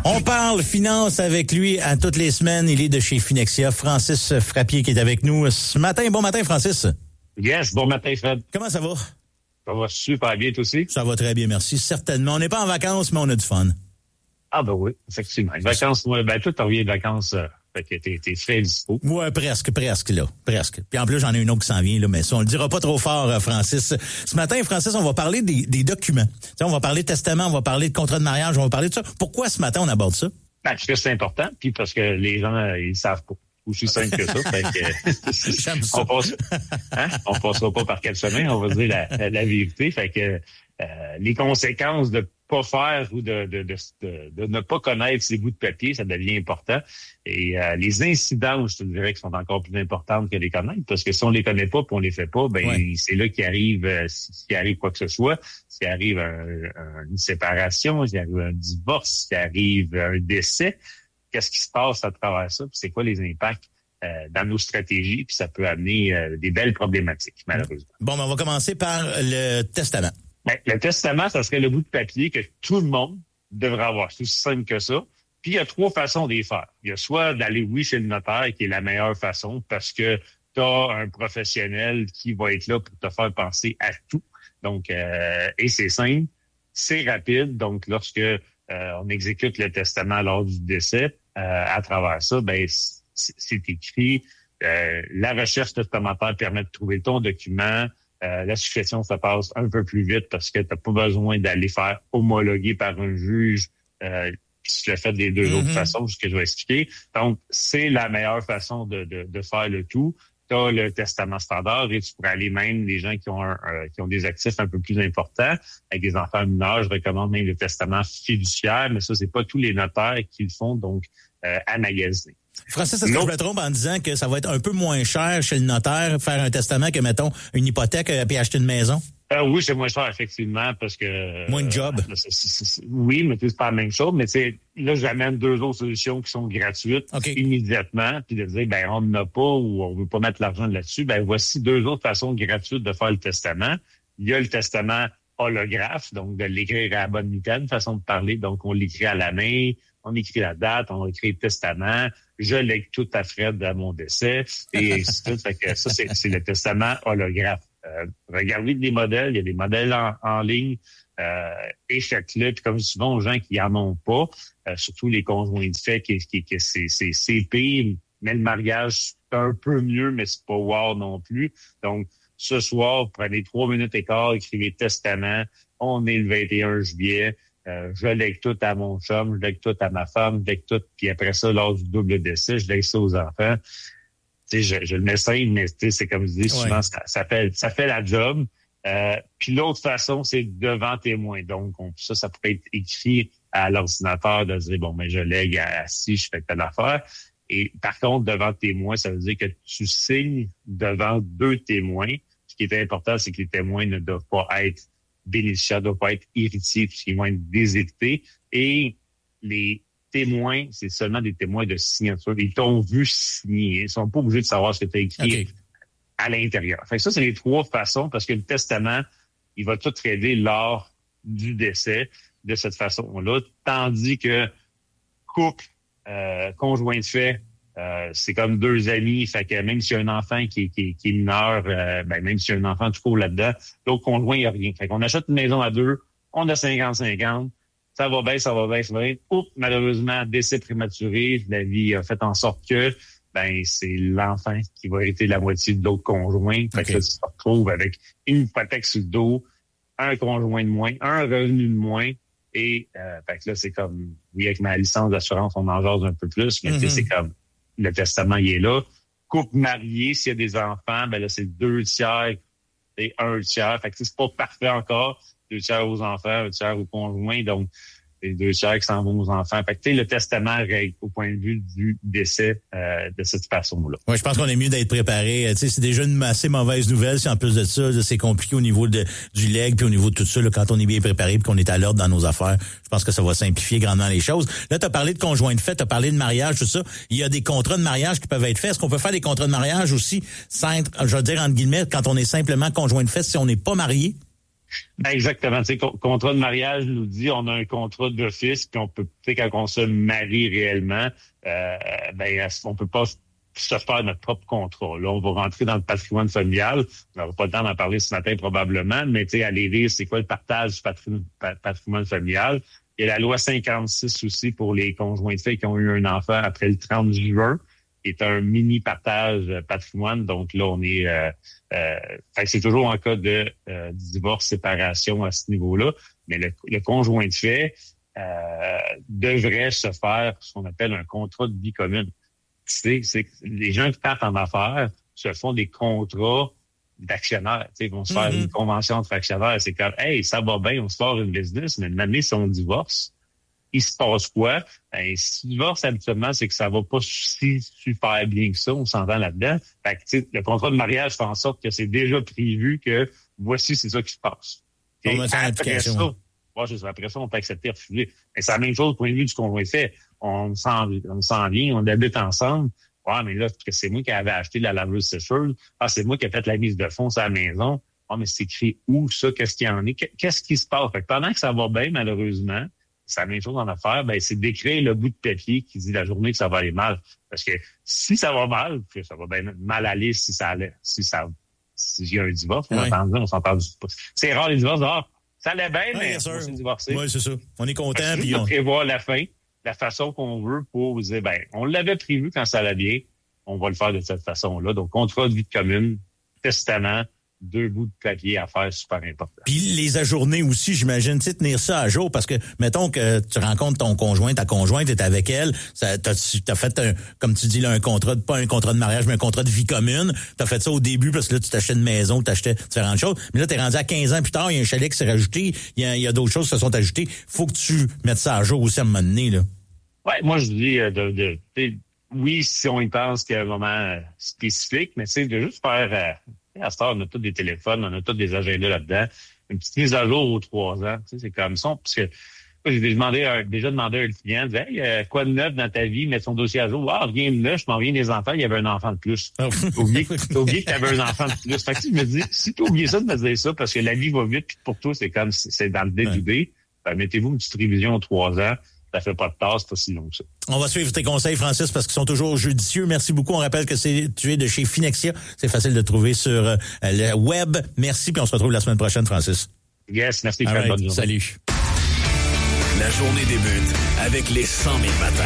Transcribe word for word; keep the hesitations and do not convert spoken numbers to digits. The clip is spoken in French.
On parle finance avec lui à toutes les semaines. Il est de chez Finexia. Francis Frappier qui est avec nous ce matin. Bon matin, Francis. Yes, bon matin, Fred. Comment ça va? Ça va super bien, toi aussi? Ça va très bien, merci. Certainement. On n'est pas en vacances, mais on a du fun. Ah ben oui, effectivement. Les vacances, moi, ben toi, t'as reviens de vacances, euh, fait que t'es, t'es frais dispo. Ouais, presque, presque, là. Presque. Puis en plus, j'en ai une autre qui s'en vient, là, mais ça, on le dira pas trop fort, Francis. Ce matin, Francis, on va parler des, des documents. T'sais, on va parler de testament, on va parler de contrat de mariage, on va parler de ça. Pourquoi ce matin on aborde ça? Ben, parce que c'est important, puis parce que les gens, euh, ils savent pas. Aussi simple que ça. Fait que, J'aime ça. On passe, hein? On passera pas par quatre chemins, on va dire la, la, la vérité. Fait que euh, les conséquences de pas faire ou de, de, de, de, de ne pas connaître ces bouts de papier, ça devient important. Et euh, les incidences, je te dirais, qui sont encore plus importantes que les connaître, parce que si on les connaît pas, puis on les fait pas, ben ouais. C'est là qu'il arrive, euh, s'il arrive quoi que ce soit, s'il arrive un, un, une séparation, s'il arrive un divorce, s'il arrive un décès. Qu'est-ce qui se passe à travers ça, puis c'est quoi les impacts euh, dans nos stratégies, puis ça peut amener euh, des belles problématiques, malheureusement. Bon, ben on va commencer par le testament. Ben, le testament, ça serait le bout de papier que tout le monde devrait avoir. C'est aussi simple que ça. Puis il y a trois façons d'y faire. Il y a soit d'aller, oui, chez le notaire, qui est la meilleure façon, parce que tu as un professionnel qui va être là pour te faire penser à tout. Donc, euh, et c'est simple, c'est rapide. Donc, lorsque Euh, on exécute le testament lors du décès. Euh, à travers ça, ben c'est, c'est écrit. Euh, la recherche testamentaire permet de trouver ton document. Euh, la succession, ça passe un peu plus vite parce que tu n'as pas besoin d'aller faire homologuer par un juge. Euh, puis tu le fais des deux mm-hmm. autres façons, ce que je vais expliquer. Donc, c'est la meilleure façon de, de, de faire le tout. Tu as le testament standard et tu pourrais aller même les gens qui ont un, euh, qui ont des actifs un peu plus importants, avec des enfants mineurs, je recommande même le testament fiduciaire, mais ça, c'est pas tous les notaires qui le font, donc euh, à magasiner. Francis, est-ce que je me trompe en disant que ça va être un peu moins cher chez le notaire faire un testament que, mettons, une hypothèque et puis acheter une maison? Euh, oui, c'est moins cher, effectivement, parce que... Moins de job. Euh, c'est, c'est, c'est, oui, mais c'est pas la même chose. Mais tu sais, là, j'amène deux autres solutions qui sont gratuites okay. immédiatement, puis de dire, ben on n'en a pas ou on veut pas mettre l'argent là-dessus. Ben voici deux autres façons gratuites de faire le testament. Il y a le testament holographe, donc de l'écrire à la bonne mitaine, façon de parler. Donc, on l'écrit à la main, on écrit la date, on écrit le testament, je lègue tout à Fred à mon décès, et ainsi de suite. Fait que ça, c'est, c'est le testament holographe. Euh, regardez des modèles, il y a des modèles en, en ligne, euh, échec-le, puis comme souvent aux gens qui en ont pas, euh, surtout les conjoints de fait, qui, qui, qui c'est, c'est, c'est pire, mais le mariage, c'est un peu mieux, mais c'est pas wow non plus. Donc, ce soir, prenez trois minutes et quart, écrivez testament, on est le vingt et un juillet, euh, je lègue tout à mon chum, je lègue tout à ma femme, je lègue tout, puis après ça, lors du double décès, je lègue ça aux enfants. Tu sais, je, je le mets simple, mais tu sais, c'est comme je dis, souvent, ouais. ça, ça fait, ça fait la job. Euh, puis l'autre façon, c'est devant témoin. Donc, on, ça, ça pourrait être écrit à l'ordinateur de dire, bon, mais je lègue à, à si je fais telle affaire. Et par contre, devant témoin, ça veut dire que tu signes devant deux témoins. Ce qui est important, c'est que les témoins ne doivent pas être bénéficiaires, ne doivent pas être héritiers, puisqu'ils vont être déshérités. Et les témoins, c'est seulement des témoins de signature. Ils t'ont vu signer. Ils sont pas obligés de savoir ce que tu as écrit okay. à l'intérieur. Fait que ça, c'est les trois façons, parce que le testament, il va tout aider lors du décès de cette façon-là, tandis que couple, euh, conjoint de fait, euh, c'est comme deux amis. Fait que même s'il y a un enfant qui, qui, qui est mineur, euh, ben même s'il y a un enfant tout court là-dedans, l'autre conjoint, il n'y a rien. Fait qu'on achète une maison à deux, on a cinquante cinquante. Ça va bien, ça va bien, ça va bien. Oups, malheureusement, décès prématuré, la vie a fait en sorte que ben c'est l'enfant qui va hériter la moitié de l'autre conjoint. Fait okay. que là, tu te retrouves avec une hypothèque sur le dos, un conjoint de moins, un revenu de moins. Et euh, fait que là, c'est comme, oui, avec ma licence d'assurance, on en jase un peu plus, mais mm-hmm. c'est comme le testament, il est là. Couple marié, s'il y a des enfants, ben là, c'est deux tiers et un tiers. Fait que c'est pas parfait encore. Deux tiers aux enfants, un tiers aux conjoints, donc les deux tiers qui s'en vont aux enfants. Fait que tu sais, le testament règle au point de vue du décès euh, de cette façon-là. Oui, je pense qu'on est mieux d'être préparé. Tu sais, c'est déjà une assez mauvaise nouvelle. Si en plus de ça, là, c'est compliqué au niveau de du legs puis au niveau de tout ça, là, quand on est bien préparé puis qu'on est à l'ordre dans nos affaires, je pense que ça va simplifier grandement les choses. Là, tu as parlé de conjoint de fait, tu as parlé de mariage, tout ça. Il y a des contrats de mariage qui peuvent être faits. Est-ce qu'on peut faire des contrats de mariage aussi, sans être, je veux dire entre guillemets, quand on est simplement conjoint de fait, si on n'est pas marié? Ben exactement. Tu sais, contrat de mariage nous dit on a un contrat d'office, puis on peut, tu sais, quand on se marie réellement, euh, ben on peut pas se faire notre propre contrat. Là, on va rentrer dans le patrimoine familial. On n'aura pas le temps d'en parler ce matin probablement, mais tu sais, aller lire c'est quoi le partage du patrimoine, patrimoine familial. Il y a la loi cinquante-six aussi pour les conjoints de fait qui ont eu un enfant après le trente juin, qui est un mini partage patrimoine. Donc là, on est euh, euh, c'est toujours en cas de euh, divorce, séparation à ce niveau-là. Mais le, le conjoint de fait euh, devrait se faire ce qu'on appelle un contrat de vie commune. C'est, c'est que les gens qui partent en affaires se font des contrats d'actionnaires. Ils vont se faire mm-hmm. une convention entre actionnaires. C'est comme, hey, ça va bien, on se part une business, mais une année, si on divorce, il se passe quoi? Ben, si on divorce, habituellement, c'est que ça va pas si super bien que ça. On s'entend là-dedans. Fait que, tu sais, le contrat de mariage fait en sorte que c'est déjà prévu que voici, c'est ça qui se passe. Et après ça, ouais, c'est ça, après ça, on peut accepter, refuser. Mais c'est la même chose au point de vue du conjoint fait. On s'en, on s'en vient, on habite ensemble. Ouais, mais là, parce que c'est moi qui avais acheté la laveuse sécheuse. Ah, c'est moi qui ai fait la mise de fonds à la maison. Ah, mais c'est écrit où, ça? Qu'est-ce qu'il y en est? Qu'est-ce qui se passe? Fait que pendant que ça va bien, malheureusement, c'est la même chose en affaires, ben, c'est d'écrire le bout de papier qui dit la journée que ça va aller mal. Parce que si ça va mal, que ça va bien mal aller si ça allait, si ça, s'il y a un divorce, ouais. on entend, on s'en parle du, c'est rare les divorces, ah, ça allait bien, ouais, mais on s'est divorcé. Oui, c'est ça. On est content, puis on prévoit la fin, la façon qu'on veut pour dire, ben, on l'avait prévu quand ça allait bien, on va le faire de cette façon-là. Donc, contrat de vie commune, testament, deux bouts de papier à faire, super important. Puis les ajourner aussi, j'imagine, tu sais, tenir ça à jour, parce que, mettons que tu rencontres ton conjoint, ta conjointe est avec elle, ça, t'as, t'as fait, un, comme tu dis, là, un contrat, de, pas un contrat de mariage, mais un contrat de vie commune. T'as fait ça au début parce que là, tu t'achetais une maison, tu t'achetais différentes choses. Mais là, t'es rendu à quinze ans plus tard, il y a un chalet qui s'est rajouté, il y a, il y a d'autres choses qui se sont ajoutées. Faut que tu mettes ça à jour aussi à un moment donné, là. Ouais, moi, je dis, de, de, de oui, si on y pense qu'il y a un moment spécifique, mais c'est de juste faire, euh, à cette heure, on a tous des téléphones, on a tous des agendas là-dedans. Une petite mise à jour aux trois ans, tu sais, c'est comme ça. Parce que moi, j'ai demandé à, déjà demandé à un client, hey, euh, quoi de neuf dans ta vie, mettre son dossier à jour. Ah, rien de neuf, je m'en viens des enfants, il y avait un enfant de plus. T'as oublié, t'as oublié que t'avais un enfant de plus. Fait que je me dis, si t'as oublié ça de me dire ça, parce que la vie va vite, puis pour toi, c'est comme, c'est dans le dé-du-dé, ben, mettez-vous une petite révision aux trois ans. Ça fait pas de tasse, c'est pas si long que ça. On va suivre tes conseils, Francis, parce qu'ils sont toujours judicieux. Merci beaucoup. On rappelle que c'est tu es de chez Finexia. C'est facile de trouver sur euh, le web. Merci, puis on se retrouve la semaine prochaine, Francis. Yes, merci. Right. Bonne journée. Salut. La journée débute avec les cent mille matins.